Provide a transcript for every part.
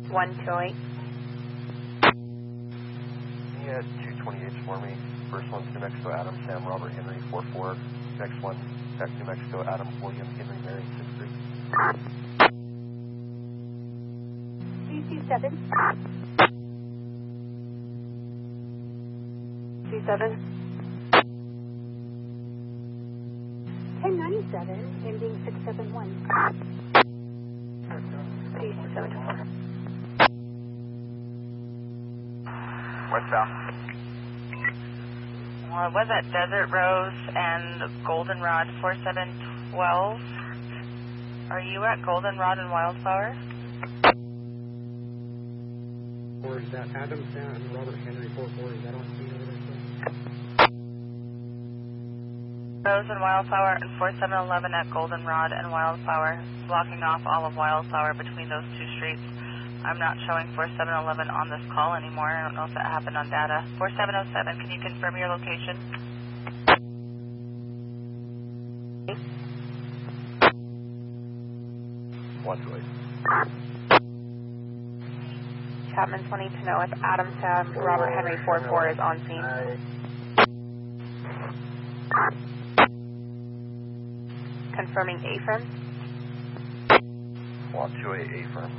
1208. He had 228s for me. First one's New Mexico, Adam, Sam, Robert, Henry, 44. Next one, back New Mexico, Adam, William, Henry, Mary, 63. CC7. C7. 1097, ending 671. CC74. Westbound. Well, it was at Desert Rose and Goldenrod 4712. Are you at Goldenrod and Wildflower? Or is that Adam, Sam, and Robert, Henry, 44? Is that on scene over there? Rose and Wildflower and 4711 at Goldenrod and Wildflower, blocking off all of Wildflower between those two streets. I'm not showing 4711 on this call anymore. I don't know if that happened on data. 4707, can you confirm your location? Chapman's wanting to know if Adam, Sam, Robert, Henry, 44 is on scene. Confirming A firm. 128 A firm.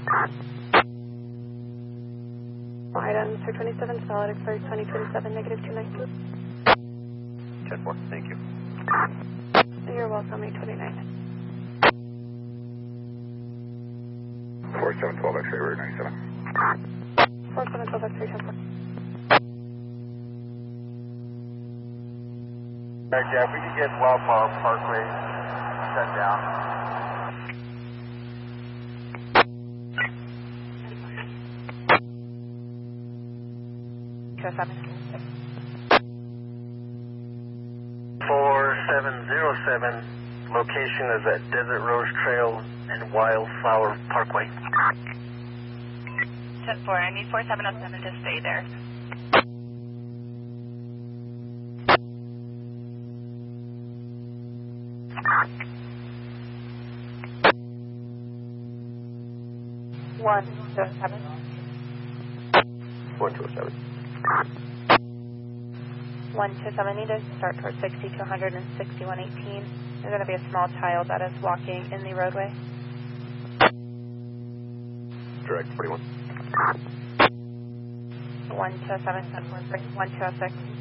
Item 227, solid expired 2027, negative 290. 10-4, thank you. You're welcome, 829. 4712 X-ray, Route 97. 4712 X-ray 10-4. Alright, yeah, if we could get Wildflower Parkway shut down. Two 7. 4707, location is at Desert Rose Trail and Wildflower Parkway. 10-4, I need 4707 to stay there. One, 7. 127. 127, need to start towards 60 to 100 and 6118. There's going to be a small child that is walking in the roadway. Direct 41. 127, 126.